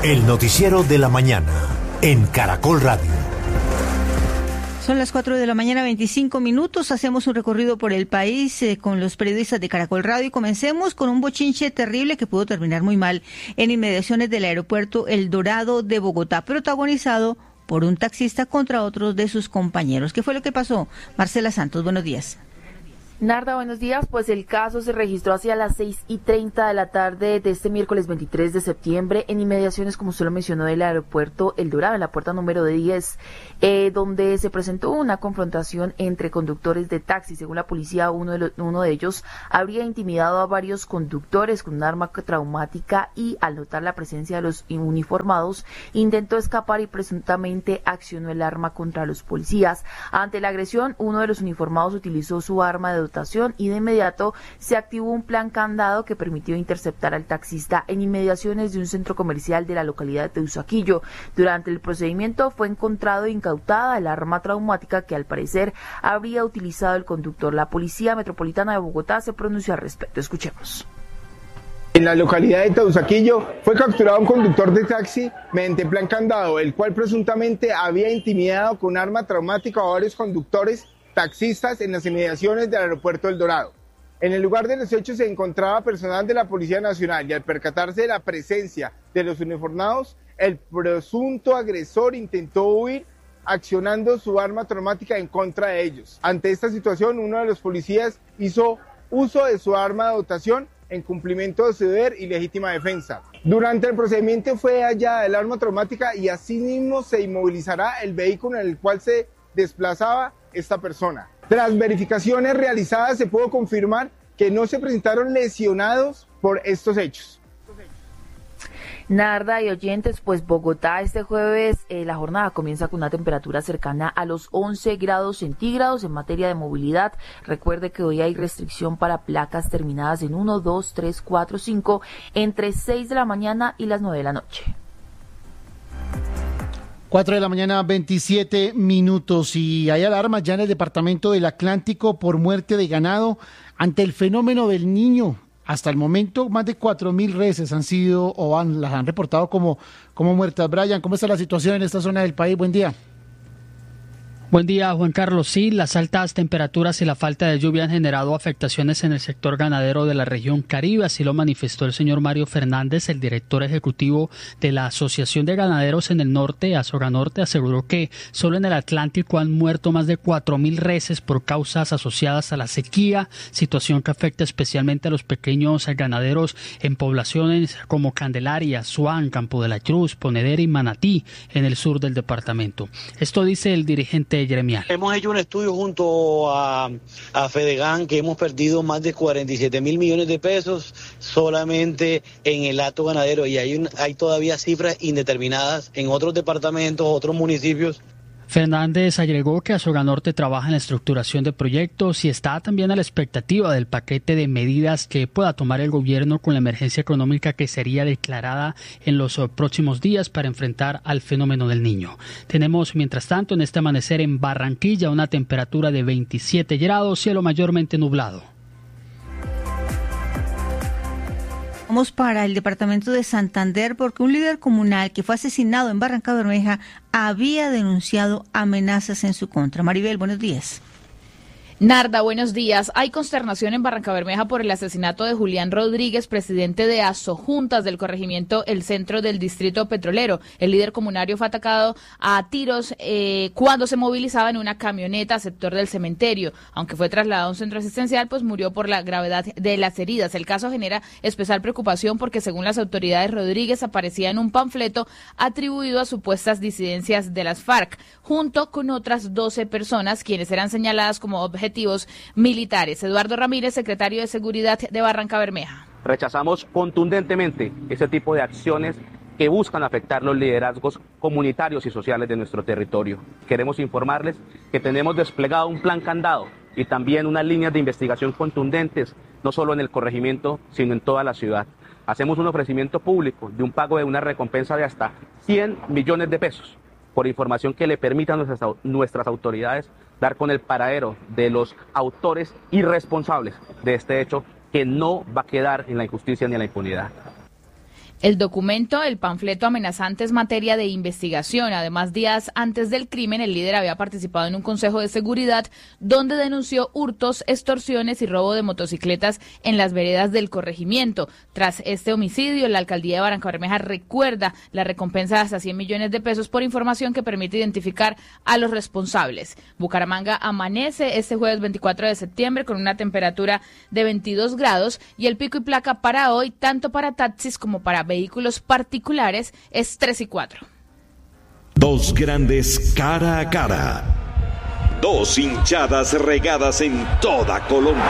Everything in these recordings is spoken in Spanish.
El noticiero de la mañana en Caracol Radio. Son las 4 de la mañana, 25 minutos. Hacemos un recorrido por el país con los periodistas de Caracol Radio y comencemos con un bochinche terrible que pudo terminar muy mal en inmediaciones del aeropuerto El Dorado de Bogotá, protagonizado por un taxista contra otros de sus compañeros. ¿Qué fue lo que pasó? Marcela Santos, buenos días. Narda, buenos días. Pues el caso se registró hacia las 6:30 de la tarde de este miércoles 23 de septiembre en inmediaciones, como usted lo mencionó, del aeropuerto El Dorado, en la puerta número 10, donde se presentó una confrontación entre conductores de taxi. Según la policía, uno de ellos habría intimidado a varios conductores con un arma traumática y, al notar la presencia de los uniformados, intentó escapar y presuntamente accionó el arma contra los policías. Ante la agresión, uno de los uniformados utilizó su arma de dotación y de inmediato se activó un plan candado que permitió interceptar al taxista en inmediaciones de un centro comercial de la localidad de Teusaquillo. Durante el procedimiento fue encontrado e incautada el arma traumática que al parecer habría utilizado el conductor. La Policía Metropolitana de Bogotá se pronunció al respecto. Escuchemos. En la localidad de Teusaquillo fue capturado un conductor de taxi mediante plan candado, el cual presuntamente había intimidado con arma traumática a varios conductores taxistas en las inmediaciones del aeropuerto El Dorado. En el lugar de los hechos se encontraba personal de la Policía Nacional y al percatarse de la presencia de los uniformados, el presunto agresor intentó huir accionando su arma traumática en contra de ellos. Ante esta situación, uno de los policías hizo uso de su arma de dotación en cumplimiento de su deber y legítima defensa. Durante el procedimiento fue hallada el arma traumática y asimismo se inmovilizará el vehículo en el cual se desplazaba esta persona. Tras verificaciones realizadas se pudo confirmar que no se presentaron lesionados por estos hechos. Narda y oyentes, pues Bogotá este jueves la jornada comienza con una temperatura cercana a los 11 grados centígrados. En materia de movilidad, recuerde que hoy hay restricción para placas terminadas en 1, 2, 3, 4, 5 entre 6 de la mañana y las 9 de la noche. 4 de la mañana, 27 minutos, y hay alarmas ya en el departamento del Atlántico por muerte de ganado ante el fenómeno del Niño. Hasta el momento, más de 4.000 reses han sido las han reportado como muertas. Brian, ¿cómo está la situación en esta zona del país? Buen día. Buen día, Juan Carlos. Sí, las altas temperaturas y la falta de lluvia han generado afectaciones en el sector ganadero de la región Caribe. Así lo manifestó el señor Mario Fernández, el director ejecutivo de la Asociación de Ganaderos en el Norte, Asoganorte. Aseguró que solo en el Atlántico han muerto más de 4.000 reses por causas asociadas a la sequía, situación que afecta especialmente a los pequeños ganaderos en poblaciones como Candelaria, Suán, Campo de la Cruz, Ponedera y Manatí, en el sur del departamento. Esto dice el dirigente gremial. Hemos hecho un estudio junto a Fedegan que hemos perdido más de 47.000 millones de pesos solamente en el hato ganadero y hay todavía cifras indeterminadas en otros departamentos, otros municipios. Fernández agregó que Asoganorte trabaja en la estructuración de proyectos y está también a la expectativa del paquete de medidas que pueda tomar el gobierno con la emergencia económica que sería declarada en los próximos días para enfrentar al fenómeno del Niño. Tenemos, mientras tanto, en este amanecer en Barranquilla una temperatura de 27 grados, cielo mayormente nublado. Vamos para el departamento de Santander porque un líder comunal que fue asesinado en Barrancabermeja había denunciado amenazas en su contra. Maribel, buenos días. Narda, buenos días. Hay consternación en Barrancabermeja por el asesinato de Julián Rodríguez, presidente de Asojuntas del corregimiento El Centro del Distrito Petrolero. El líder comunal fue atacado a tiros cuando se movilizaba en una camioneta al sector del cementerio. Aunque fue trasladado a un centro asistencial, pues murió por la gravedad de las heridas. El caso genera especial preocupación porque, según las autoridades, Rodríguez aparecía en un panfleto atribuido a supuestas disidencias de las FARC, junto con otras 12 personas, quienes eran señaladas como objetivos militares. Eduardo Ramírez, secretario de Seguridad de Barrancabermeja. Rechazamos contundentemente ese tipo de acciones que buscan afectar los liderazgos comunitarios y sociales de nuestro territorio. Queremos informarles que tenemos desplegado un plan candado y también unas líneas de investigación contundentes, no solo en el corregimiento, sino en toda la ciudad. Hacemos un ofrecimiento público de un pago de una recompensa de hasta 100 millones de pesos por información que le permita a nuestras autoridades dar con el paradero de los autores irresponsables de este hecho que no va a quedar en la injusticia ni en la impunidad. El documento, el panfleto amenazante, es materia de investigación. Además, días antes del crimen, el líder había participado en un consejo de seguridad donde denunció hurtos, extorsiones y robo de motocicletas en las veredas del corregimiento. Tras este homicidio, la alcaldía de Barrancabermeja recuerda la recompensa de hasta 100 millones de pesos por información que permite identificar a los responsables. Bucaramanga amanece este jueves 24 de septiembre con una temperatura de 22 grados y el pico y placa para hoy, tanto para taxis como para vehículos particulares, es 3 y 4. Dos grandes cara a cara. Dos hinchadas regadas en toda Colombia.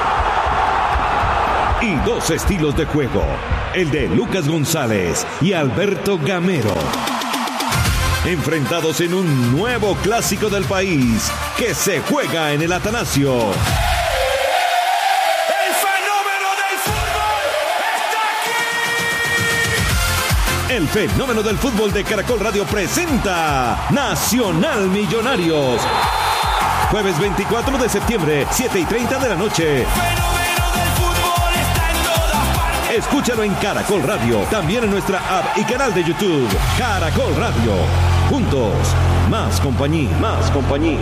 Y dos estilos de juego. El de Lucas González y Alberto Gamero. Enfrentados en un nuevo clásico del país que se juega en el Atanasio. El fenómeno del fútbol de Caracol Radio presenta Nacional Millonarios. Jueves 24 de septiembre, 7:30 de la noche. Escúchalo en Caracol Radio, también en nuestra app y canal de YouTube. Caracol Radio. Juntos, más compañía, más compañía.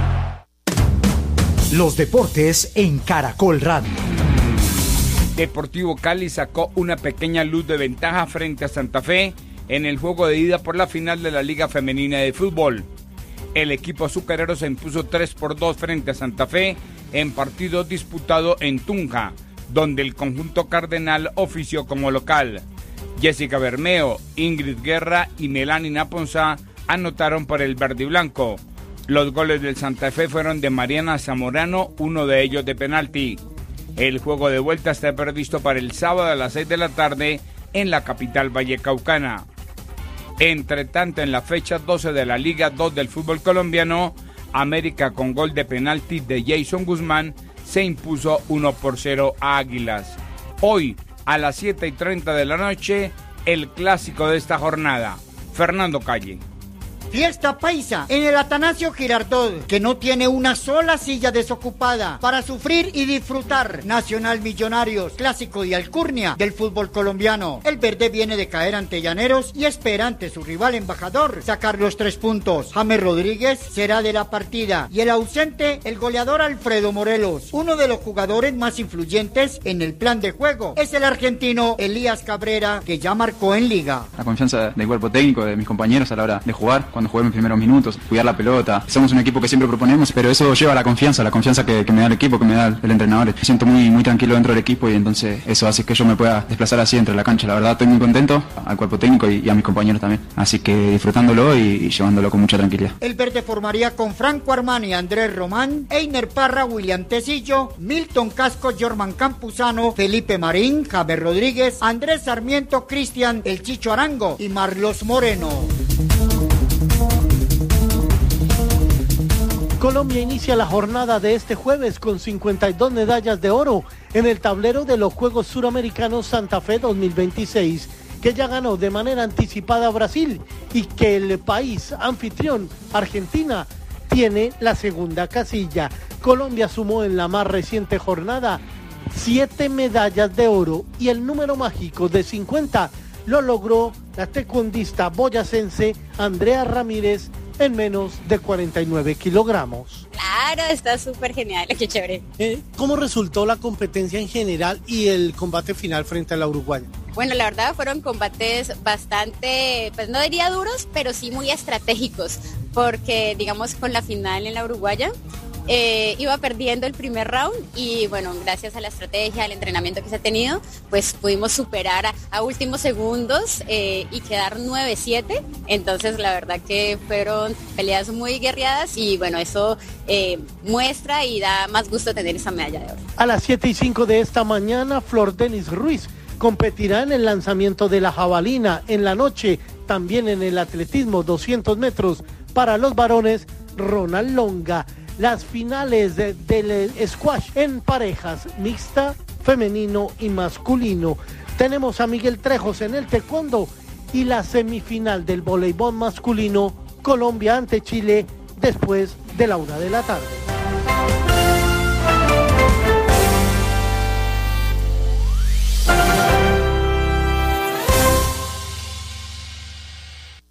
Los deportes en Caracol Radio. Deportivo Cali sacó una pequeña luz de ventaja frente a Santa Fe en el juego de ida por la final de la Liga Femenina de Fútbol. El equipo azucarero se impuso 3-2 frente a Santa Fe en partido disputado en Tunja, donde el conjunto cardenal ofició como local. Jessica Bermeo, Ingrid Guerra y Melanie Naponza anotaron por el verde y blanco. Los goles del Santa Fe fueron de Mariana Zamorano, uno de ellos de penalti. El juego de vuelta está previsto para el sábado a las 6 de la tarde en la capital vallecaucana. Entre tanto, en la fecha 12 de la Liga 2 del fútbol colombiano, América con gol de penalti de Jason Guzmán se impuso 1-0 a Águilas. Hoy, a las 7:30 de la noche, el clásico de esta jornada. Fernando Calle. Fiesta paisa en el Atanasio Girardot, que no tiene una sola silla desocupada para sufrir y disfrutar. Nacional Millonarios, clásico de alcurnia del fútbol colombiano. El verde viene de caer ante Llaneros y espera ante su rival embajador sacar los 3 puntos. James Rodríguez será de la partida y el ausente, el goleador Alfredo Morelos. Uno de los jugadores más influyentes en el plan de juego es el argentino Elías Cabrera, que ya marcó en Liga. La confianza del cuerpo técnico, de mis compañeros a la hora de jugar, cuando jugué mis primeros minutos, cuidar la pelota. Somos un equipo que siempre proponemos, pero eso lleva a la confianza que me da el equipo, que me da el entrenador. Me siento muy tranquilo dentro del equipo y entonces eso hace que yo me pueda desplazar así entre la cancha. La verdad estoy muy contento, al cuerpo técnico y a mis compañeros también. Así que disfrutándolo y llevándolo con mucha tranquilidad. El verde formaría con Franco Armani, Andrés Román, Einer Parra, William Tecillo, Milton Casco, Jorman Campuzano, Felipe Marín, Javier Rodríguez, Andrés Sarmiento, Cristian El Chicho Arango y Marlos Moreno. Colombia inicia la jornada de este jueves con 52 medallas de oro en el tablero de los Juegos Suramericanos Santa Fe 2026, que ya ganó de manera anticipada a Brasil y que el país anfitrión, Argentina, tiene la segunda casilla. Colombia sumó en la más reciente jornada 7 medallas de oro y el número mágico de 50 lo logró la taekwondista boyacense Andrea Ramírez en menos de 49 kilogramos. Claro, está súper genial, qué chévere. ¿Cómo resultó la competencia en general y el combate final frente a la uruguaya? Bueno, la verdad fueron combates bastante, pues no diría duros, pero sí muy estratégicos, porque digamos con la final en la uruguaya, iba perdiendo el primer round y bueno, gracias a la estrategia, al entrenamiento que se ha tenido, pues pudimos superar a últimos segundos y quedar 9-7, entonces la verdad que fueron peleas muy guerreadas y bueno, eso muestra y da más gusto tener esa medalla de oro. A las 7:05 de esta mañana, Flor Denis Ruiz competirá en el lanzamiento de la jabalina. En la noche, también en el atletismo 200 metros para los varones, Ronald Longa. Las finales del squash en parejas mixta, femenino y masculino. Tenemos a Miguel Trejos en el taekwondo y la semifinal del voleibol masculino, Colombia ante Chile, después de la 1 de la tarde.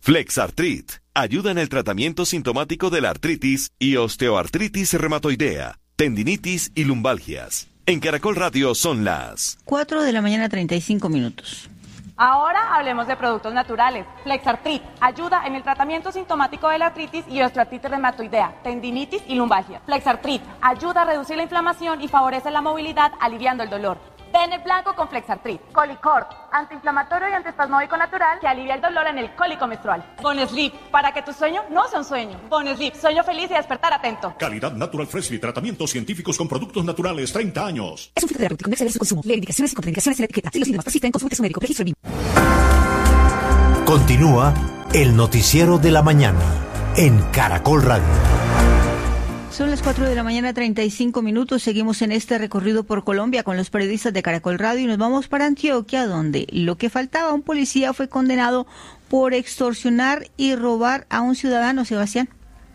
Flexartrit ayuda en el tratamiento sintomático de la artritis y osteoartritis reumatoidea, tendinitis y lumbalgias. En Caracol Radio son las 4 de la mañana 35 minutos. Ahora hablemos de productos naturales. Flexartrit ayuda en el tratamiento sintomático de la artritis y osteoartritis reumatoidea, tendinitis y lumbalgia. Flexartrit ayuda a reducir la inflamación y favorece la movilidad, aliviando el dolor. Ten el blanco con Flexartrit. Colicort, antiinflamatorio y antiespasmódico natural que alivia el dolor en el cólico menstrual. Bonesleep, para que tu sueño no sea un sueño. Bonesleep, sueño feliz y despertar atento. Calidad Natural Freshly, tratamientos científicos con productos naturales, 30 años. Es un fitoterapéutico, no exceder su consumo. Lee indicaciones y contraindicaciones en la etiqueta. Si los síntomas persisten, consulte a su médico. Registro BIM. Continúa el noticiero de la mañana en Caracol Radio. Son las 4 de la mañana 35 minutos. Seguimos en este recorrido por Colombia con los periodistas de Caracol Radio y nos vamos para Antioquia, donde lo que faltaba, un policía fue condenado por extorsionar y robar a un ciudadano. Sebastián.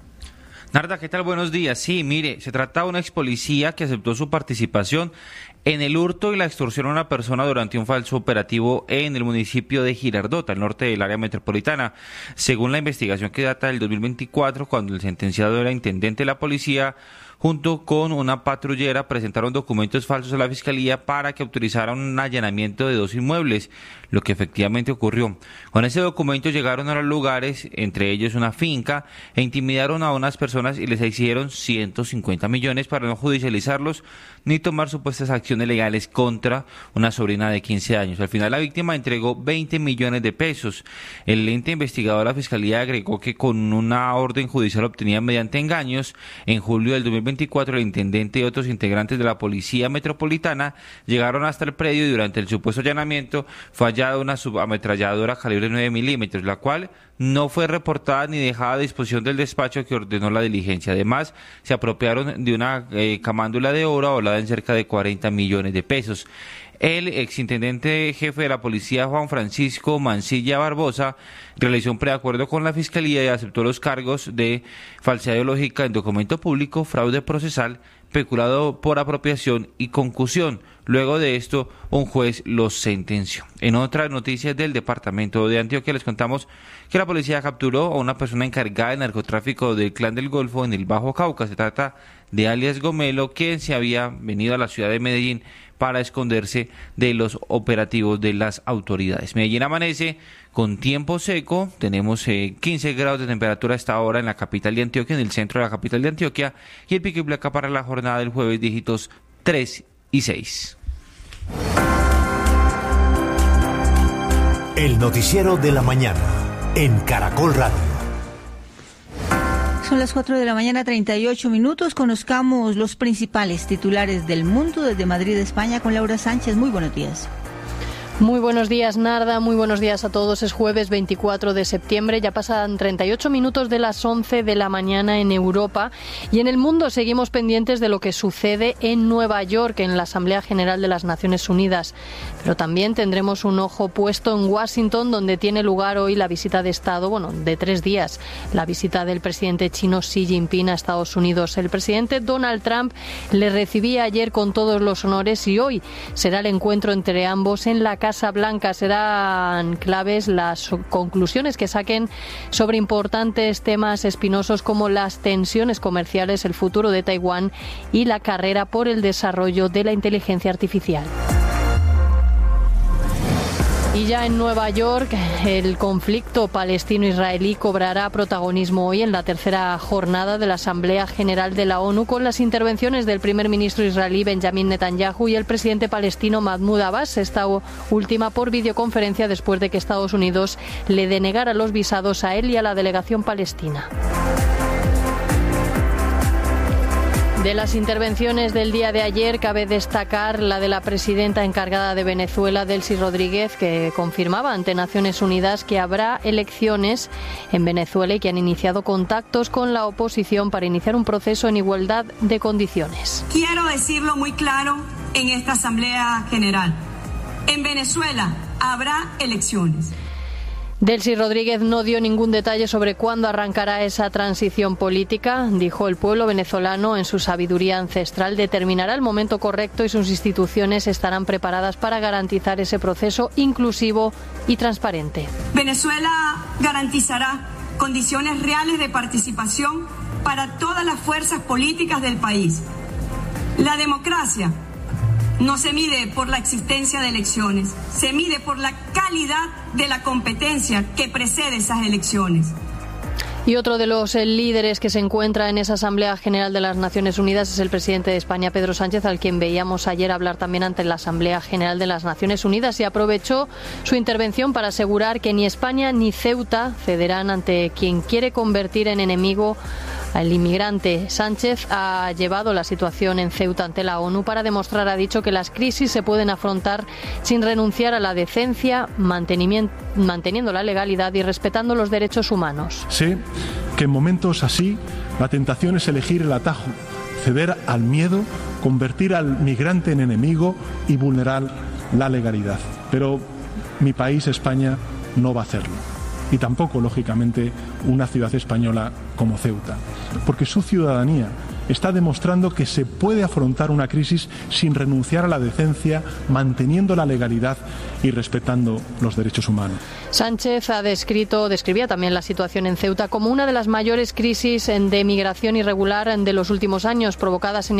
Narda, ¿qué tal? Buenos días. Sí, mire, se trata de un ex policía que aceptó su participación en el hurto y la extorsión a una persona durante un falso operativo en el municipio de Girardota, al norte del área metropolitana. Según la investigación que data del 2024, cuando el sentenciado era intendente de la policía, junto con una patrullera, presentaron documentos falsos a la fiscalía para que autorizaran un allanamiento de 2 inmuebles, lo que efectivamente ocurrió. Con ese documento llegaron a los lugares, entre ellos una finca, e intimidaron a unas personas y les exigieron 150 millones para no judicializarlos ni tomar supuestas acciones legales contra una sobrina de 15 años. Al final la víctima entregó 20 millones de pesos. El ente investigador de la fiscalía agregó que con una orden judicial obtenida mediante engaños, en julio del 2024 el intendente y otros integrantes de la policía metropolitana llegaron hasta el predio y durante el supuesto allanamiento fue hallada una subametralladora calibre 9 milímetros, la cual no fue reportada ni dejada a disposición del despacho que ordenó la diligencia. Además, se apropiaron de una camándula de oro valorada en cerca de 40 millones de pesos. El exintendente jefe de la policía, Juan Francisco Mancilla Barbosa, realizó un preacuerdo con la fiscalía y aceptó los cargos de falsedad ideológica en documento público, fraude procesal, peculado por apropiación y concusión. Luego de esto, un juez los sentenció. En otras noticias del departamento de Antioquia les contamos que la policía capturó a una persona encargada del narcotráfico del Clan del Golfo en el Bajo Cauca. Se trata de alias Gomelo, quien se había venido a la ciudad de Medellín para esconderse de los operativos de las autoridades. Medellín amanece con tiempo seco, tenemos 15 grados de temperatura a esta hora en la capital de Antioquia, en el centro de la capital de Antioquia, y el pico y placa para la jornada del jueves dígitos 3 y 6. El noticiero de la mañana en Caracol Radio. Son las 4 de la mañana 38 minutos. Conozcamos los principales titulares del mundo desde Madrid, España, con Laura Sánchez. Muy buenos días. Muy buenos días, Narda. Muy buenos días a todos. Es jueves 24 de septiembre. Ya pasan 38 minutos de las 11 de la mañana en Europa. Y en el mundo seguimos pendientes de lo que sucede en Nueva York, en la Asamblea General de las Naciones Unidas. Pero también tendremos un ojo puesto en Washington, donde tiene lugar hoy la visita de Estado, de 3 días. La visita del presidente chino Xi Jinping a Estados Unidos. El presidente Donald Trump le recibía ayer con todos los honores y hoy será el encuentro entre ambos en la Casa Blanca. Serán claves las conclusiones que saquen sobre importantes temas espinosos como las tensiones comerciales, el futuro de Taiwán y la carrera por el desarrollo de la inteligencia artificial. Y ya en Nueva York, el conflicto palestino-israelí cobrará protagonismo hoy en la tercera jornada de la Asamblea General de la ONU, con las intervenciones del primer ministro israelí Benjamin Netanyahu y el presidente palestino Mahmoud Abbas, esta última por videoconferencia después de que Estados Unidos le denegara los visados a él y a la delegación palestina. De las intervenciones del día de ayer cabe destacar la de la presidenta encargada de Venezuela, Delcy Rodríguez, que confirmaba ante Naciones Unidas que habrá elecciones en Venezuela y que han iniciado contactos con la oposición para iniciar un proceso en igualdad de condiciones. Quiero decirlo muy claro en esta Asamblea General. En Venezuela habrá elecciones. Delcy Rodríguez no dio ningún detalle sobre cuándo arrancará esa transición política. Dijo: el pueblo venezolano, en su sabiduría ancestral, determinará el momento correcto y sus instituciones estarán preparadas para garantizar ese proceso inclusivo y transparente. Venezuela garantizará condiciones reales de participación para todas las fuerzas políticas del país. La democracia no se mide por la existencia de elecciones, se mide por la calidad de la competencia que precede esas elecciones. Y otro de los líderes que se encuentra en esa Asamblea General de las Naciones Unidas es el presidente de España, Pedro Sánchez, al quien veíamos ayer hablar también ante la Asamblea General de las Naciones Unidas, y aprovechó su intervención para asegurar que ni España ni Ceuta cederán ante quien quiere convertir en enemigo al inmigrante. Sánchez ha llevado la situación en Ceuta ante la ONU para demostrar, ha dicho, que las crisis se pueden afrontar sin renunciar a la decencia, manteniendo la legalidad y respetando los derechos humanos. Sé que en momentos así la tentación es elegir el atajo, ceder al miedo, convertir al migrante en enemigo y vulnerar la legalidad. Pero mi país, España, no va a hacerlo. Y tampoco, lógicamente, una ciudad española como Ceuta, porque su ciudadanía está demostrando que se puede afrontar una crisis sin renunciar a la decencia, manteniendo la legalidad y respetando los derechos humanos. Sánchez describía también la situación en Ceuta como una de las mayores crisis de migración irregular de los últimos años, provocadas en